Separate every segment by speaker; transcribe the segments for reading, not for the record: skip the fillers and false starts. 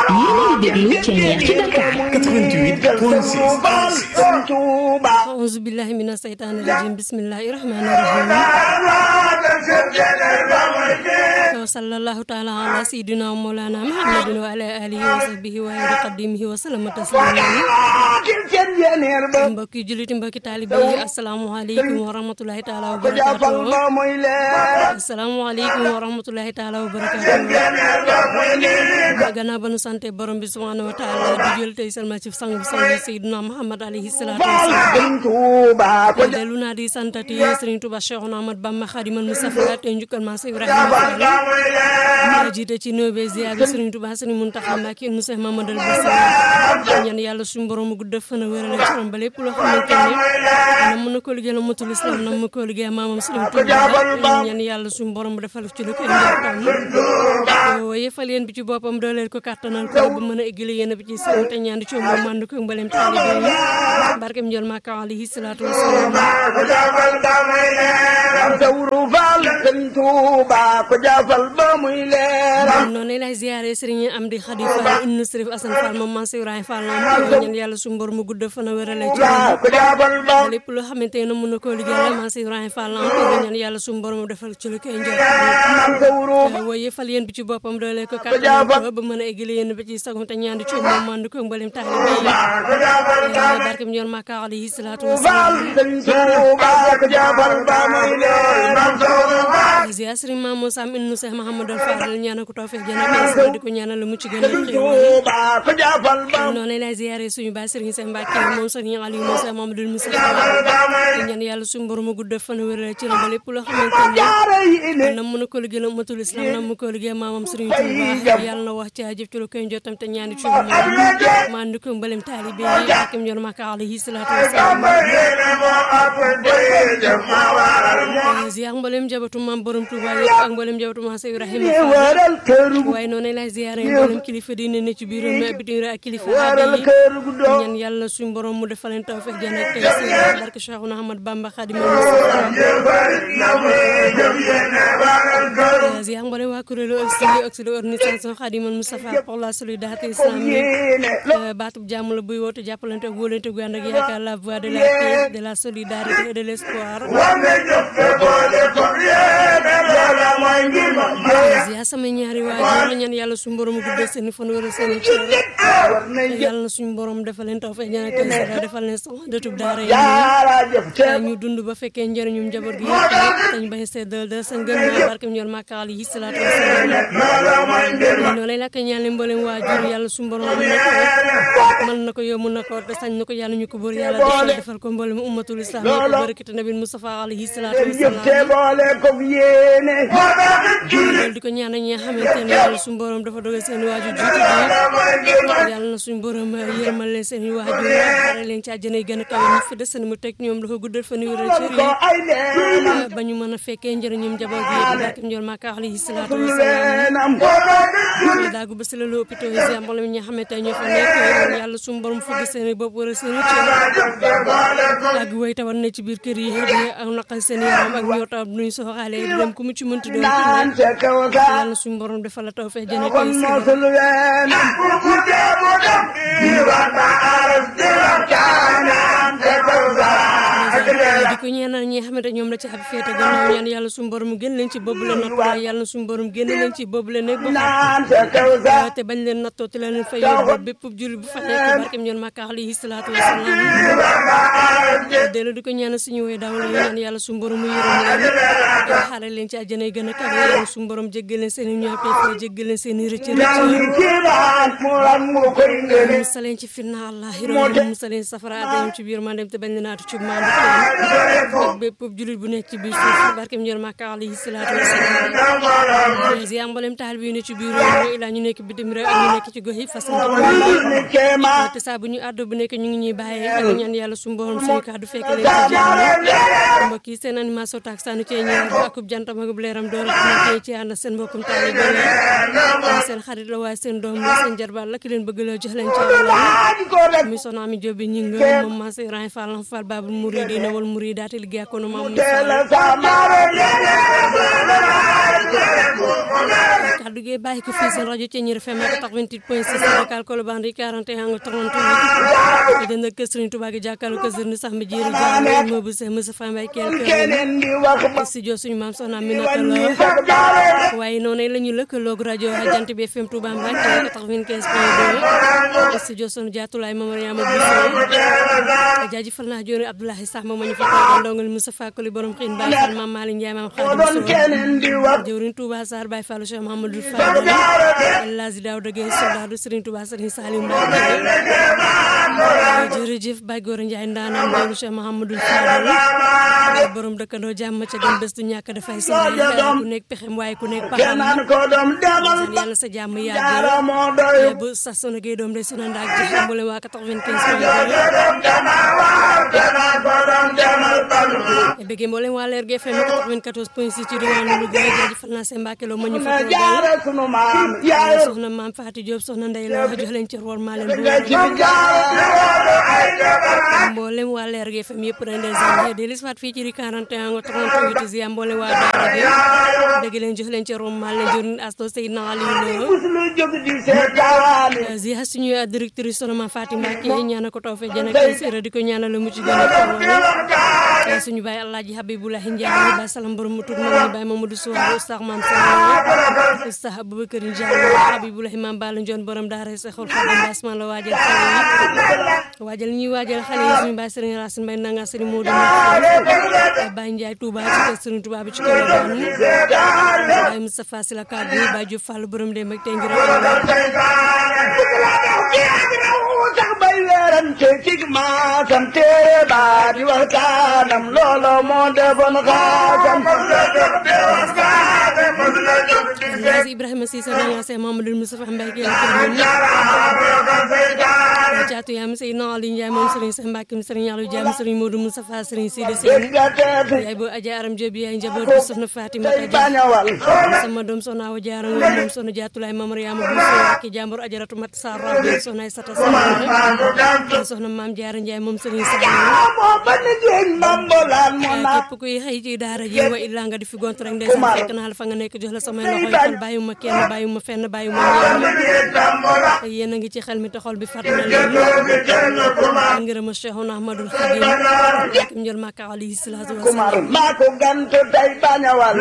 Speaker 1: ngi déglu Thiéniere ci Dakar
Speaker 2: 88.6 auzu billahi mina seytaani rajim bismillahi rahmani rahim wa sallallahu taala ala sayyidina mawlana muhammadin wa ala alihi wa sahbihi wa ala qadimihi wa sallama tasliman mbokki jullit mbokki taalibe yi assalaamu alaykum wa rahmatullahi taala wa barakatuh assalaamu alaykum wa rahmatullahi taala wa barakatuh gannaaw ba nu sante borom bi subhanahu wa taala di jël tey salma ci sang sayyidina muhammad alayhi salatu wassalam delu naa di santati Serigne Touba Cheikhouna Ahmad Bamba Khadimal Mustafa te njukkal ma Cheikh Ibrahima Fall jiite ci nobé ziar bi Serigne Touba Serigne Mountakha Mbacké mu Cheikh Mamadou Bassirou ñaan yàlla suñu borom gudd fan wéral ci ram ba lépp loo xamante ne mën na ko liggéeyal matul islam na ma ko liggéey maamam Serigne Touba ñaan yàlla suñu borom defal ci lu ko njortam waaye fal yéen bi ci boppam dooleel ko kattanal ko ba mën a eggale yéen bi ci sama te ñaan di ci moom mànd ko mbalem taalibe yi barkem njol Makka alayhi salaatu wasalaam noonu lay ziyaare Serigne Amdi Khady Fall ibn Serif Assane Fall moom Mansour Ibrahima Fall ñaan yàlla suñu borom mu gudd fan wérale ci lépp loo xamante ne mën na koo liggéeyal Mansour Ibrahima Fall ñaan yàlla suñu borom defal ci lu koy njort waaye fal yéen bi ci boppam doole ko kattanal ko ba mën a eggale yéen bi ci sagum te ñaan di ci moom mànd ko mbalem taalibe yi barkem njol Makka alayhi salaatu wasalaam ziyaar Serigne Mamadou Sam ibn Cheikh Mahamadou Fall ñaanal ko tawfeex jana di ko ñaanal mu ci gën a xéewal noonu lay ziyaare suñu baay Serigne Cheikh Mbacké moom Serigne Aliou Moussa Mamadou Moussa ñaan yàlla suñu borom gudd fan wéral ci ram ba lépp loo xamante ne na mën a ko liggéeyal matul islam na mu ko liggéey maamam Serigne Touba yàlla na wax ci jëf ci lu koy jotam te ñaan ci moom mànd ko mbalem taalibe yi ak ñor Makka alayhi salaatu wasalaam ziyaar mbalem jabatu maam borom Touba yëpp ak mbalem jabatu maam Cheikh Ibrahima Fall waaye noonu lay ziyaare mbalem kilifa diine ne ci biir bitim réew ak kilifa aada yi ñaan yàlla suñu borom mu defal leen tawfeex jana tey ci barke Cheikhouna Ahmad Bamba Khadimal Mustafa ziyaar mbalem waa kuréelu auxiliaire organisation Khadimal Mustafa pour la solidarité islamique baatub jàmm la buy woote jàppalante ak wóolante gu ànd ak yaakaar la voix de la paix de la solidarité et de l'espoir ziyaar sama ñaari waajur ñaan yàlla suñu borom guddal seen fan wéral seen ci yàlla na suñu borom defal leen tawfeex ñaan ak sa defal leen sax dëtub daara yi ñu dund ba fekkee njëriñu njaboot gi yëpp dañ bañ seddal da seen gën na barkem ñor Makka alayhi salaatu wasalaam noonu lay lakk ñaan mboolem waajur yàlla suñu borom mën na ko yomb na ko te sañ na ko yàlla ñu ko bëri yàlla defal ko mboolem ummatul islam ko barakatu nabi Mustafa alayhi salaatu wasalaam di ko ñaanal ñi nga xamante ne yàlla suñu borom dafa dogal seen waajur jiitu yàlla na suñu borom yërmal leen seen waajur xare leen ci àjjana yi gën a kaw ñu fi des mu teg ñoom dafa guddal fan wéral ci ba ñu mën a fekkee njëriñum njaboot gi barke njol Makka alayhi salaatu wasalaam daagu ba si la lu hôpital yi si mboolem ñi nga xamante ne ñoo fa nekk yàlla suñu borom fugg seen bopp wala seen ak way tawal na ci biir kër yi ak naqal seen yaram ak ñoo taw nuñ soxaale di dem ku mu ci mënti doon yàlla suñu borom defal la tawfeex jana tey di ko ñaanal ñi nga xamante ñoom la ci ab feete gannaaw ñaan yàlla suñu borom gën leen ci boobu la natt yàlla suñu borom génn leen ci boobu la nekk ba te bañ leen nattoo te leen fay yóbbu bépp jullit bu fa nekk barkem ñoon Makka alayhi salaatu wasalaam dellu di ko ñaanal suñu way daaw la ñaan yàlla suñu borom mu yërëm leen xaaral leen ci àjjana yi gën a kawe yàlla suñu borom jéggal leen seen i ñaawteef jéggal leen seen i rëcc musaleen ci fitna Allah hiram musaleen safara adayam ci biir mandem te bañ leen naatu ci mandu ak bépp jullit bu nekk ci biir suuf barkem ñoon Makka alayhi salaatu wasalaam ziyaar mboolem taal bi ñu ne ci biir réew ila ñu nekk bitim réew ak ñu nekk ci gox yi fasante te saa bu ñu àddu bu nekk ñu ngi ñuy bàyyee ak ñaan yàlla suñu borom suñu kàddu fekk leen ci jàmm mbokk yi seen animation tak sanu ci ñaar akub jantam ak leeram door ak ci ànd seen mbokkum taalibe seen xarit la waaye seen doom la seen jarbaal la ki leen bëgg la jox leen ci mi soxna mi Jóob ñi nga moom Mansour Ibrahima Fall Babul Mouride muridiina wal muridaati liggéey ak nu maam kaddu gi bàyyi ko fii seen rajo Thiéniere FM 88.6 Dakar Colobane 41 nga 38 di dënd kër Serigne Touba gi jàkkaarloo kër Serigne sax mi jiiru jaay mo bu se Moussa Fambaye kel studio suñu maam soxna Aminata Lo waaye noonu la ñu lëkkaloog rajo Jant bi FM Touba Mbacké 95.2 studio sunu jaatulaay Mariama Bousso jaajëfal naa jooni Abdoulaye Sax ma ñu fa toogal ndongal Moussa Fakoli borom xiin Baye Fall Mame Malick Ndiaye Mame Khadim Sow jëwriñ Touba Sarr Baye Fall Cheikh Mahamadou Fall Lazi Daouda Gueye soldadu Serigne Touba Serigne Salim Mbacké jërëjëf Baye Gora Ndiaye ndaanaan doolu Cheikh Mahamadou Fall borom dëkkandoo jàmm ca gën bés du ñàkk dafay ku nekk pexem waaye ku nekk paxam yàlla sa jàmm yàgg bu sax sonu gay doom de sunu ndaak ji mbole waa 95 bëgg mboolem waa Leer gi FM 94.6 ci diwaanu Louga jaajëfal naa seen Mbàkke Lo ma ñu fa toogal soxna Maam Fatou Diop soxna Ndeye Lo jox leen cër war maa leen mboolem waa Leer gi FM yëpp dañ leen delis faat fii ci 41 nga 38 ziya mboolem waa daara gi dëgg leen jox leen cër war maa leen jur asto Seydina Aliou Lo ziya suñu directrice soxna Maam Fatou Mbacke ñaanal ko tawfe jana kay sira di ko ñaanal mu ci gëna suñu baay Alaaji Habiboulahi Ndiaye ba salam borom mu tur mo baay Mamadou Sow Oustaz Mam Sall Oustaz Aboubacar Ndiaye Habiboulahi Mam Balla Ndione borom daara sa xol Khadim Basman la waajal ñi waajal xale yi suñu baay Serigne Racine Mbaye nanga Serigne Modou Baye Ndiaye Touba ci kër Serigne Touba bi ci Colobane Baye Moustapha Sylla Kaddu Baye Diop Fall borom dem ak tey ngir
Speaker 3: sax bay weeran ci ma sam tere ba di waxtaanam loolo moo defoon xaasam
Speaker 2: Ibrahima Cissé na Cheikh Mamadou Moustapha Mbacke caatu yaam Seydina Ali Ndiaye moom Serigne Cheikh Mbacke Serigne Aliou Diam Serigne Modou Moustapha Serigne Sidi Sène yaay bo Adja Aram Diop yaay njaboot soxna Fatima Adja sama doom soxna Awa Diarra moom soxna Jaatulaay Mariama Bousso ak jàmbur Ajaratu Mat Sarr Rabbi soxna Sata Sarr soxna Maam Diarra Ndiaye moom Serigne képp kuy xëy ci daara ji wa illa nga di fi gont rek ndeysaan fekk naa la fa nga nekk jox la samay loxo yi kon bàyyuma kenn bàyyuma fenn bàyyuma ñenn yéen a ngi ci xel mi te xol bi fàtt na leen ngërëm Cheikhuna Ahmadul Khadim ak njël Makka alayhi salaatu wa salaam
Speaker 3: maa ko gantu tay bañawal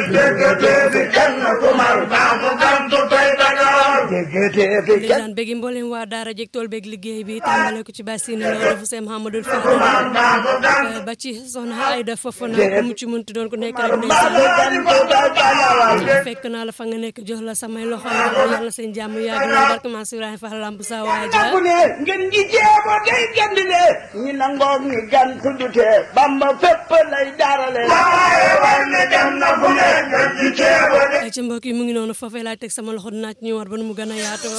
Speaker 2: ndeysaan bëgg mboolem waa daara jëg tool bëgg liggéey bi tàmbale ko ci Bassine Lo dafa Cheikh Mahamadul Fadal ba ci soxna Aïda Fofana ko mu ci mënti doon ko nekk rek ndeysaan fekk naa la fa nga nekk jox la samay loxo yàlla seen jàmm yàgg na barke Maam Ibrahima Fall lamp sa waaja
Speaker 3: ngeen ji jeebo day gandile ñi nangoog ñi gan tuddute Bamba fépp lay darale
Speaker 2: ay ci mbokk yi mu ngi noonu foofee laay teg sama loxo dinaa ci ñëwaat ba nu mu gën a yaatoo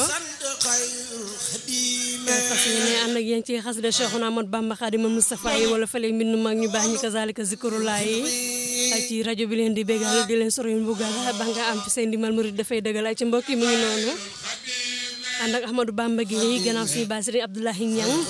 Speaker 2: parce que ne ànd ak yéen ci xasida Cheikhuna Ahmadou Bamba Khadimul Mustafa yi wala fale mbind mag ñu baax ñi kazalika zikrullah yi ci rajo bi leen di bégal di leen soroyul mbugal ba nga am fi seen ndimbal murid dafay dëggal ay ci mbokk yi mu ngi noonu ànd ak Ahmadou Bamba gi gannaaw suñu baay Serigne Abdoulahi Niang